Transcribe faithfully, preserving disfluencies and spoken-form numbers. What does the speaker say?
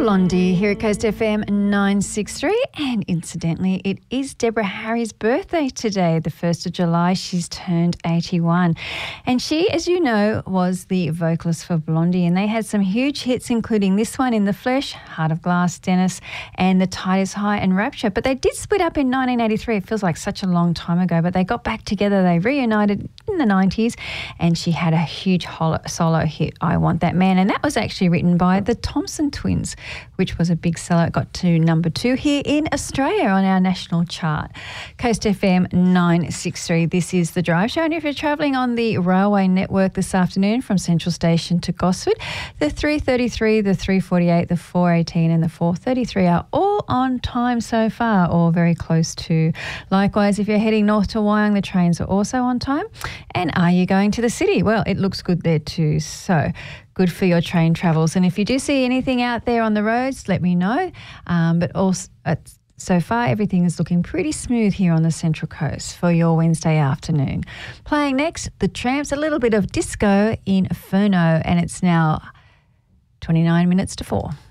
Blondie here at Coast F M nine sixty-three, and incidentally it is Deborah Harry's birthday today, the first of July. She's turned eighty-one, and she, as you know, was the vocalist for Blondie, and they had some huge hits including this one, In the Flesh, Heart of Glass, Dennis, and The Tide is High and Rapture. But they did split up in nineteen eighty-three. It feels like such a long time ago, but they got back together. They reunited in the nineties, and she had a huge solo hit, I Want That Man, and that was actually written by the Thompson Twins, which was a big seller. It got to number two here in Australia on our national chart. Coast F M nine sixty-three, this is The Drive Show, and if you're travelling on the railway network this afternoon from Central Station to Gosford, the three thirty-three, the three forty-eight, the four eighteen and the four thirty-three are all on time so far, or very close to. Likewise, if you're heading north to Wyong, the trains are also on time. And are you going to the city? Well, it looks good there too, so good for your train travels. And if you do see anything out there on the roads, let me know. Um, but also, uh, so far, everything is looking pretty smooth here on the Central Coast for your Wednesday afternoon. Playing next, The Tramps, a little bit of disco in Inferno, and it's now twenty-nine minutes to four.